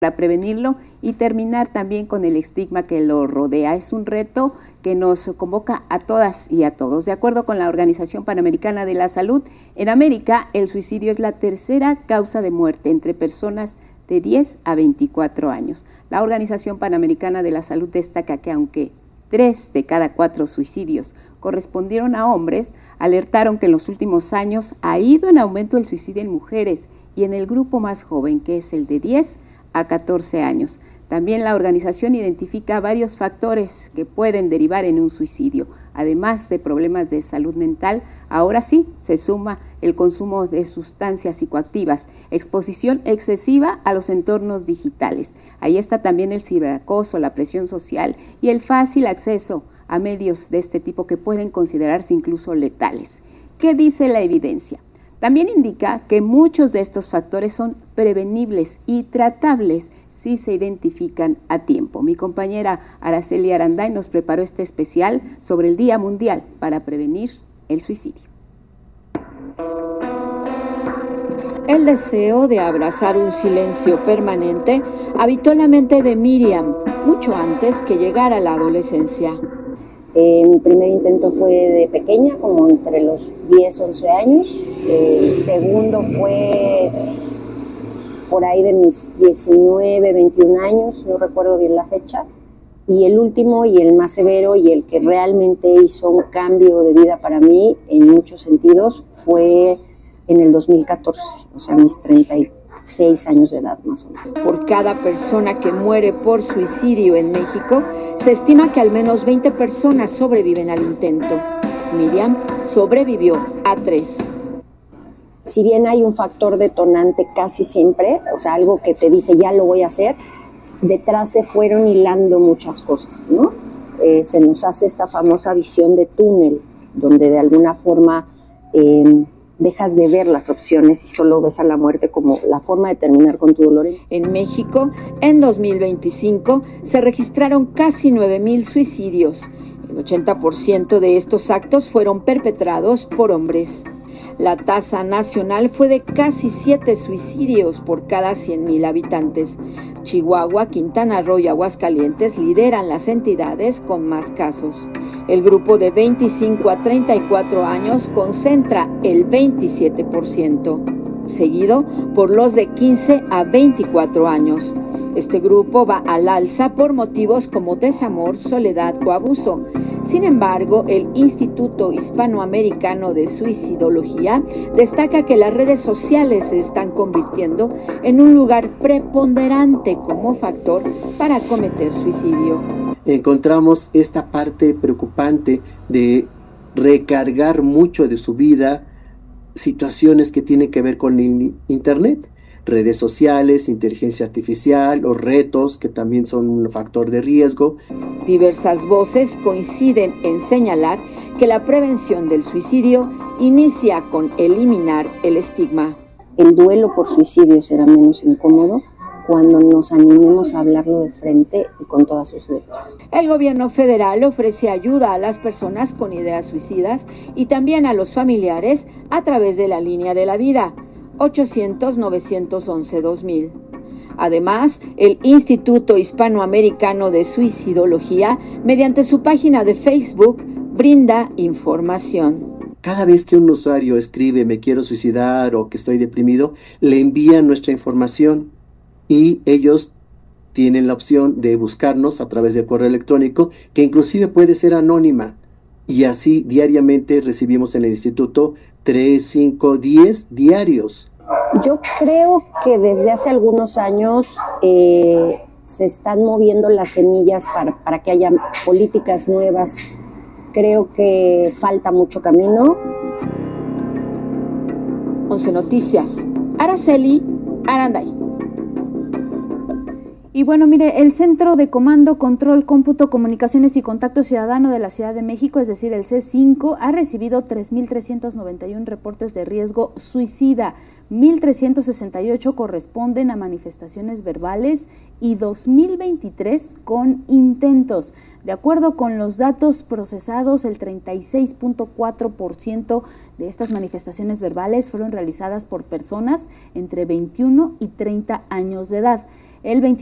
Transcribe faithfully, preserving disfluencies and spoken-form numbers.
para prevenirlo y terminar también con el estigma que lo rodea. Es un reto que nos convoca a todas y a todos. De acuerdo con la Organización Panamericana de la Salud, en América el suicidio es la tercera causa de muerte entre personas de diez a veinticuatro años. La Organización Panamericana de la Salud destaca que aunque tres de cada cuatro suicidios correspondieron a hombres, alertaron que en los últimos años ha ido en aumento el suicidio en mujeres y en el grupo más joven, que es el de diez a catorce años. También la organización identifica varios factores que pueden derivar en un suicidio. Además de problemas de salud mental, ahora sí se suma el consumo de sustancias psicoactivas, exposición excesiva a los entornos digitales. Ahí está también el ciberacoso, la presión social y el fácil acceso a medios de este tipo que pueden considerarse incluso letales. ¿Qué dice la evidencia? También indica que muchos de estos factores son prevenibles y tratables si se identifican a tiempo. Mi compañera Araceli Aranday nos preparó este especial sobre el Día Mundial para prevenir el suicidio. El deseo de abrazar un silencio permanente habitó la mente de Miriam mucho antes que llegara la adolescencia. Eh, mi primer intento fue de pequeña, como entre los diez, once años. Eh, el segundo fue por ahí de mis diecinueve, veintiún años, no recuerdo bien la fecha. Y el último y el más severo y el que realmente hizo un cambio de vida para mí en muchos sentidos fue en el dos mil catorce, o sea, mis treinta y seis años de edad más o menos. Por cada persona que muere por suicidio en México, se estima que al menos veinte personas sobreviven al intento. Miriam sobrevivió a tres. Si bien hay un factor detonante casi siempre, o sea, algo que te dice ya lo voy a hacer, detrás se fueron hilando muchas cosas, ¿no? Eh, se nos hace esta famosa visión de túnel, donde de alguna forma eh, dejas de ver las opciones y solo ves a la muerte como la forma de terminar con tu dolor. En México, en dos mil veinticinco, se registraron casi nueve mil suicidios. El ochenta por ciento de estos actos fueron perpetrados por hombres. La tasa nacional fue de casi siete suicidios por cada cien mil habitantes. Chihuahua, Quintana Roo y Aguascalientes lideran las entidades con más casos. El grupo de veinticinco a treinta y cuatro años concentra el veintisiete por ciento, seguido por los de quince a veinticuatro años. Este grupo va al alza por motivos como desamor, soledad o abuso. Sin embargo, el Instituto Hispanoamericano de Suicidología destaca que las redes sociales se están convirtiendo en un lugar preponderante como factor para cometer suicidio. Encontramos esta parte preocupante de recargar mucho de su vida situaciones que tienen que ver con el Internet, redes sociales, inteligencia artificial, los retos que también son un factor de riesgo. Diversas voces coinciden en señalar que la prevención del suicidio inicia con eliminar el estigma. El duelo por suicidio será menos incómodo cuando nos animemos a hablarlo de frente y con todas sus letras. El gobierno federal ofrece ayuda a las personas con ideas suicidas y también a los familiares a través de la línea de la vida, ochocientos, novecientos once, dos mil. Además, el Instituto Hispanoamericano de Suicidología, mediante su página de Facebook, brinda información. Cada vez que un usuario escribe me quiero suicidar o que estoy deprimido, le envían nuestra información y ellos tienen la opción de buscarnos a través de correo electrónico, que inclusive puede ser anónima. Y así diariamente recibimos en el instituto tres, cinco, diez diarios. Yo creo que desde hace algunos años eh, se están moviendo las semillas para, para que haya políticas nuevas. Creo que falta mucho camino. once Noticias, Araceli Aranday. Y bueno, mire, el Centro de Comando, Control, Cómputo, Comunicaciones y Contacto Ciudadano de la Ciudad de México, es decir, el C cinco, ha recibido tres mil trescientos noventa y uno reportes de riesgo suicida, mil trescientos sesenta y ocho corresponden a manifestaciones verbales y dos mil veintitrés con intentos. De acuerdo con los datos procesados, el treinta y seis punto cuatro por ciento de estas manifestaciones verbales fueron realizadas por personas entre veintiuno y treinta años de edad. el